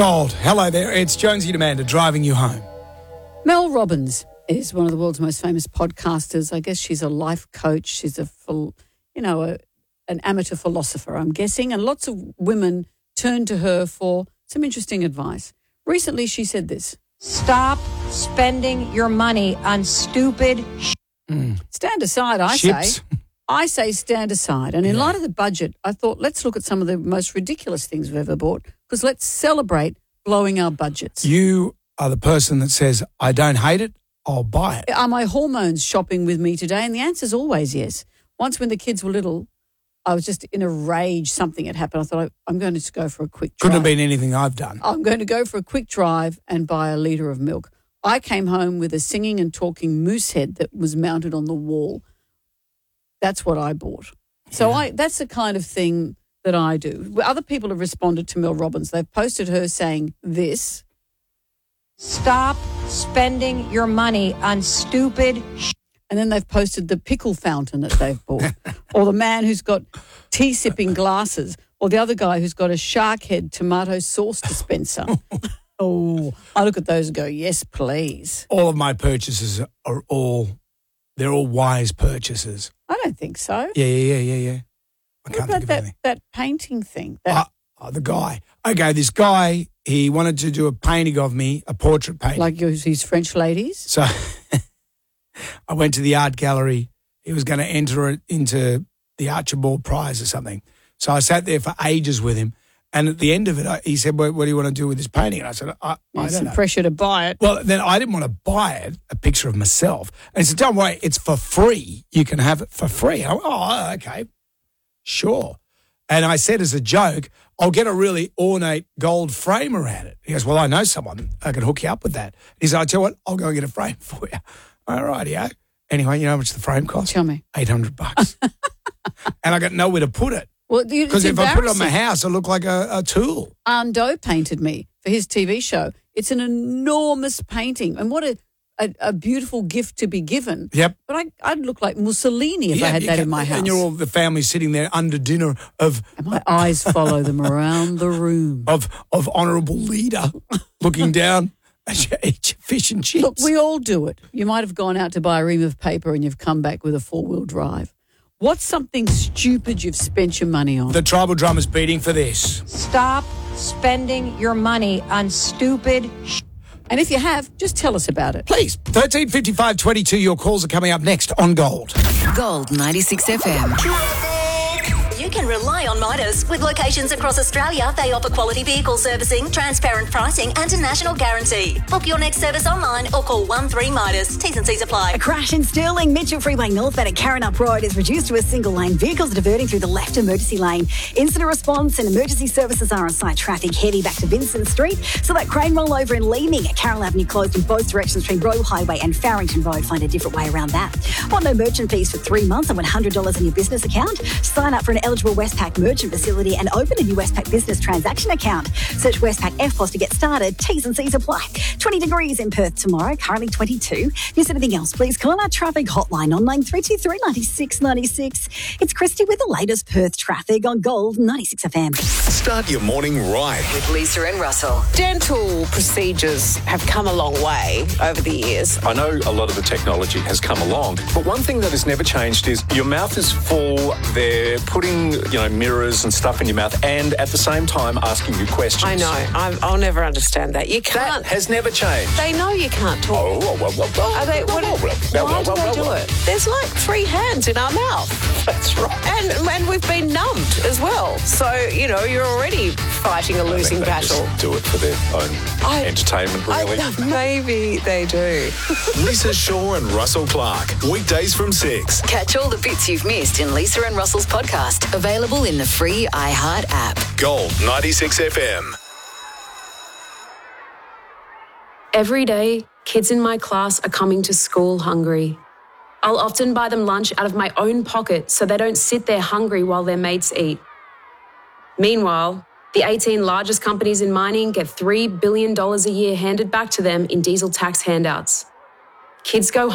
Gold. Hello there. It's Jonesy and Amanda driving you home. Mel Robbins is one of the world's most famous podcasters. I guess she's a life coach. She's an amateur philosopher, I'm guessing. And lots of women turn to her for some interesting advice. Recently, she said this. Stop spending your money on stupid Stand aside, I say. I say stand aside. And in light of the budget, I thought let's look at some of the most ridiculous things we've ever bought because let's celebrate blowing our budgets. You are the person that says, I don't hate it, I'll buy it. Are my hormones shopping with me today? And the answer is always yes. Once when the kids were little, I was just in a rage. Something had happened. I thought, I'm going to go for a quick drive. Couldn't have been anything I've done. I'm going to go for a quick drive and buy a litre of milk. I came home with a singing and talking moose head that was mounted on the wall. That's what I bought. So that's the kind of thing that I do. Other people have responded to Mel Robbins. They've posted her saying this. Stop spending your money on stupid And then they've posted the pickle fountain that they've bought, or the man who's got tea-sipping glasses, or the other guy who's got a shark head tomato sauce dispenser. Oh, I look at those and go, yes, please. All of my purchases are they're all wise purchases. I don't think so. Yeah. I can't think of anything. That painting thing? The guy. Okay, this guy, he wanted to do a painting of me, a portrait painting. Like his French ladies? So I went to the art gallery. He was going to enter it into the Archibald Prize or something. So I sat there for ages with him. And at the end of it, he said, what do you want to do with this painting? And I said, I don't know. Pressure to buy it. Well, then I didn't want to buy it, a picture of myself. And he said, don't worry, it's for free. You can have it for free. I went, okay, sure. And I said as a joke, I'll get a really ornate gold frame around it. He goes, well, I know someone. I can hook you up with that. He said, I tell you what, I'll go and get a frame for you. All right, yeah. Anyway, you know how much the frame cost? Tell me. $800. And I got nowhere to put it. Well, because if I put it on my house, it'll look like a tool. Arnaud painted me for his TV show. It's an enormous painting. And what a beautiful gift to be given. Yep. But I'd look like Mussolini if I had that in my house. And you're all the family sitting there under dinner and my eyes follow them around the room. Of honourable leader looking down at each fish and chips. Look, we all do it. You might have gone out to buy a ream of paper and you've come back with a 4-wheel drive. What's something stupid you've spent your money on? The tribal drum is beating for this. Stop spending your money on stupid And if you have, just tell us about it. Please. 13 55 22, your calls are coming up next on Gold. Gold 96 FM. You can rely on Midas. With locations across Australia, they offer quality vehicle servicing, transparent pricing and a national guarantee. Book your next service online or call 13 Midas. T's and C's apply. A crash in Stirling, Mitchell Freeway northbound at Karrinyup Road is reduced to a single lane. Vehicles are diverting through the left emergency lane. Incident response and emergency services are on site. Traffic heavy back to Vincent Street. So that crane rollover in Leeming at Carroll Avenue closed in both directions between Roe Highway and Farrington Road. Find a different way around that. Want no merchant fees for 3 months and $100 in your business account? Sign up for an eligible Westpac merchant facility and open a new Westpac business transaction account. Search Westpac FPOS to get started. T's and C's apply. 20 degrees in Perth tomorrow, currently 22. Miss anything else, please call our traffic hotline on 9323 96 96. It's Christy with the latest Perth traffic on Gold 96 FM. Start your morning right. With Lisa and Russell. Dental procedures have come a long way over the years. I know a lot of the technology has come along, but one thing that has never changed is your mouth is full. They're putting, mirrors and stuff in your mouth and at the same time asking you questions. I know. I'll never understand that. You can't. That has never changed. They know you can't talk. Why do they do it? There's like 3 hands in our mouth. That's right. And we've been numbed as well. So, you're already fighting a losing battle. Just do it for their own entertainment, really. Maybe they do. Lisa Shaw and Russell Clark. Weekdays from 6. Catch all the bits you've missed in Lisa and Russell's podcast. Available in the free iHeart app. Gold 96 FM. Every day, kids in my class are coming to school hungry. I'll often buy them lunch out of my own pocket so they don't sit there hungry while their mates eat. Meanwhile, the 18 largest companies in mining get $3 billion a year handed back to them in diesel tax handouts. Kids go